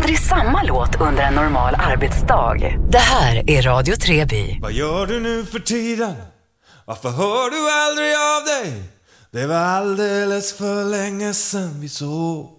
aldrig samma låt under en normal arbetsdag. Det här är Radio Treby. Vad gör du nu för tiden? Varför hör du aldrig av dig? Det var alldeles för länge sedan vi såg.